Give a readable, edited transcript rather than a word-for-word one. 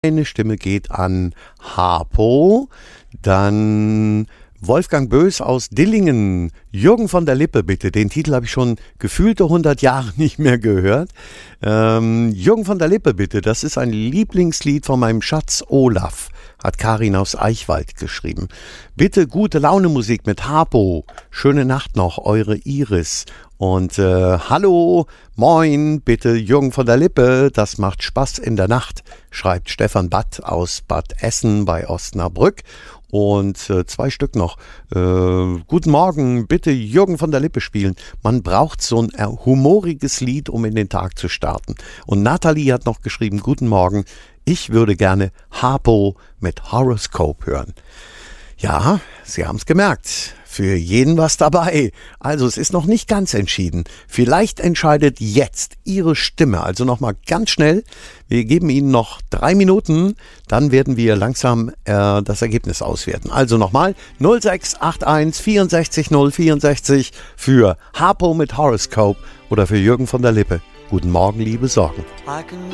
Eine Stimme geht an Harpo, dann Wolfgang Bös aus Dillingen, Jürgen von der Lippe bitte, den Titel habe ich schon gefühlte 100 Jahre nicht mehr gehört. Jürgen von der Lippe bitte, das ist ein Lieblingslied von meinem Schatz Olaf, hat Karin aus Eichwald geschrieben. Bitte gute Laune Musik mit Harpo, schöne Nacht noch, eure Iris. Und hallo, moin, bitte Jürgen von der Lippe, das macht Spaß in der Nacht, schreibt Stefan Batt aus Bad Essen bei Osnabrück. Und 2 Stück noch. Guten Morgen, bitte Jürgen von der Lippe spielen. Man braucht so ein humoriges Lied, um in den Tag zu starten. Und Nathalie hat noch geschrieben, guten Morgen, ich würde gerne Harpo mit Horoscope hören. Ja, Sie haben es gemerkt. Für jeden was dabei. Also es ist noch nicht ganz entschieden. Vielleicht entscheidet jetzt Ihre Stimme. Also nochmal ganz schnell. Wir geben Ihnen noch 3 Minuten. Dann werden wir langsam das Ergebnis auswerten. Also nochmal 0681 64 064 für Harpo mit Horoscope oder für Jürgen von der Lippe. Guten Morgen, liebe Sorgen.